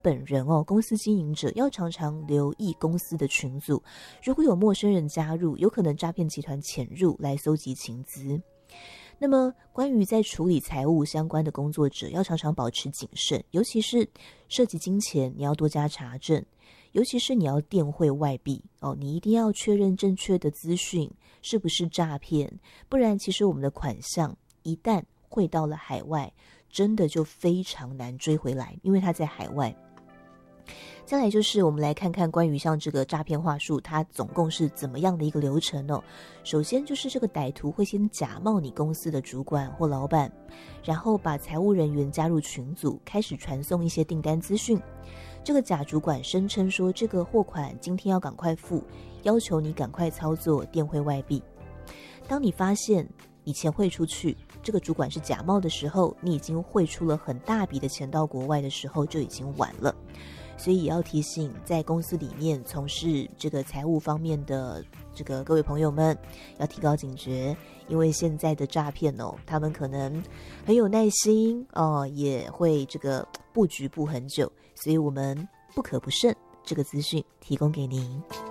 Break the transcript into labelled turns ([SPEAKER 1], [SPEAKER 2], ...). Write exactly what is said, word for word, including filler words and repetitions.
[SPEAKER 1] 本人哦，公司经营者要常常留意公司的群组，如果有陌生人加入，有可能诈骗集团潜入来搜集情资。那么关于在处理财务相关的工作者，要常常保持谨慎，尤其是涉及金钱，你要多加查证，尤其是你要电汇外币哦，你一定要确认正确的资讯是不是诈骗，不然其实我们的款项一旦汇到了海外，真的就非常难追回来，因为它在海外。再来就是我们来看看关于像这个诈骗话术，它总共是怎么样的一个流程哦。首先就是这个歹徒会先假冒你公司的主管或老板，然后把财务人员加入群组，开始传送一些订单资讯。这个假主管声称说这个货款今天要赶快付，要求你赶快操作电汇外币。当你发现你钱汇出去，这个主管是假冒的时候，你已经汇出了很大笔的钱到国外的时候，就已经晚了。所以也要提醒在公司里面从事这个财务方面的这个各位朋友们，要提高警觉，因为现在的诈骗哦，他们可能很有耐心哦，也会这个布局布很久，所以我们不可不慎。这个资讯提供给您。